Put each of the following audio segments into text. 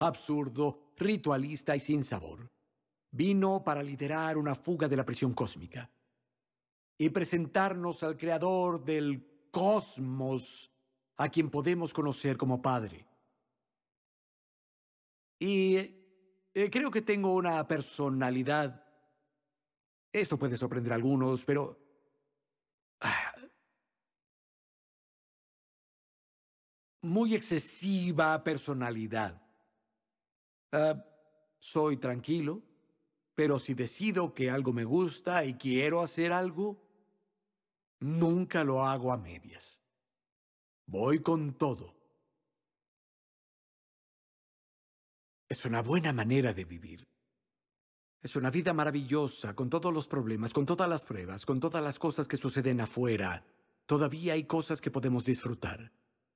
absurdo, ritualista y sin sabor. Vino para liderar una fuga de la presión cósmica y presentarnos al creador del cosmos, a quien podemos conocer como Padre. Y creo que tengo una personalidad. Esto puede sorprender a algunos, pero muy excesiva personalidad. Soy tranquilo, pero si decido que algo me gusta y quiero hacer algo, nunca lo hago a medias. Voy con todo. Es una buena manera de vivir. Es una vida maravillosa, con todos los problemas, con todas las pruebas, con todas las cosas que suceden afuera. Todavía hay cosas que podemos disfrutar.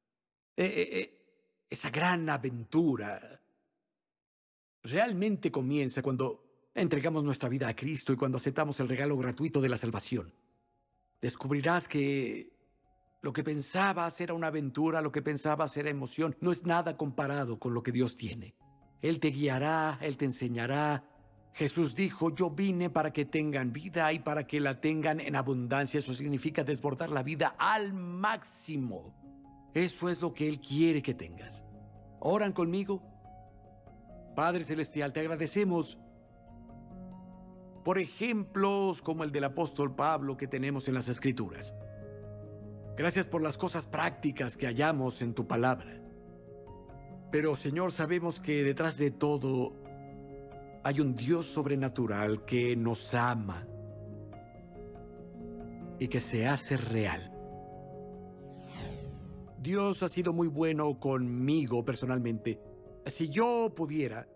Esa gran aventura realmente comienza cuando entregamos nuestra vida a Cristo y cuando aceptamos el regalo gratuito de la salvación. Descubrirás que lo que pensabas era una aventura, lo que pensabas era emoción, no es nada comparado con lo que Dios tiene. Él te guiará, Él te enseñará. Jesús dijo, yo vine para que tengan vida y para que la tengan en abundancia. Eso significa desbordar la vida al máximo. Eso es lo que Él quiere que tengas. ¿Oran conmigo? Padre Celestial, te agradecemos por ejemplos como el del apóstol Pablo que tenemos en las Escrituras. Gracias por las cosas prácticas que hallamos en tu palabra. Pero, Señor, sabemos que detrás de todo hay un Dios sobrenatural que nos ama y que se hace real. Dios ha sido muy bueno conmigo personalmente. Si yo pudiera,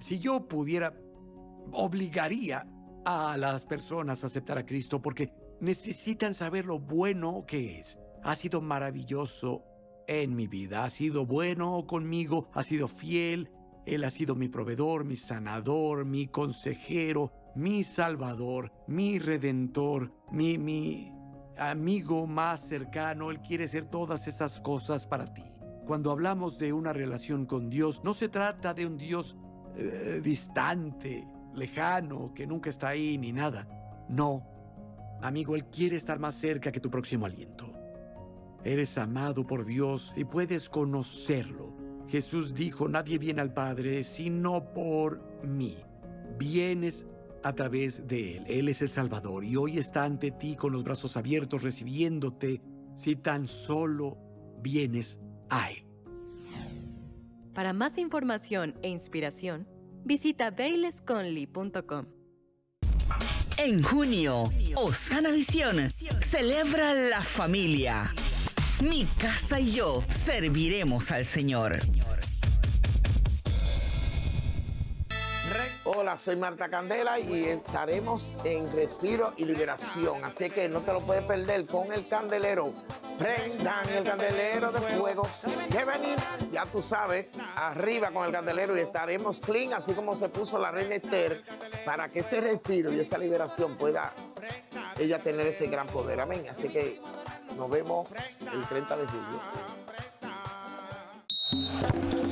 obligaría a las personas a aceptar a Cristo porque necesitan saber lo bueno que es. Ha sido maravilloso en mi vida, ha sido bueno conmigo, ha sido fiel. Él ha sido mi proveedor, mi sanador, mi consejero, mi salvador, mi redentor, mi amigo más cercano. Él quiere ser todas esas cosas para ti. Cuando hablamos de una relación con Dios, no se trata de un Dios distante, lejano, que nunca está ahí ni nada. No, amigo, Él quiere estar más cerca que tu próximo aliento. Eres amado por Dios y puedes conocerlo. Jesús dijo, nadie viene al Padre sino por mí. Vienes a través de Él. Él es el Salvador y hoy está ante ti con los brazos abiertos recibiéndote si tan solo vienes a Él. Para más información e inspiración, visita bailesconley.com. En junio, Osana Visión celebra la familia. Mi casa y yo serviremos al Señor. Hola, soy Marta Candela y estaremos en Respiro y Liberación. Así que no te lo puedes perder con el candelero. Prendan el candelero de fuego. Que venir, ya tú sabes, arriba con el candelero y estaremos clean, así como se puso la reina Esther, para que ese respiro y esa liberación pueda ella tener ese gran poder. Amén. Así que nos vemos el 30 de julio.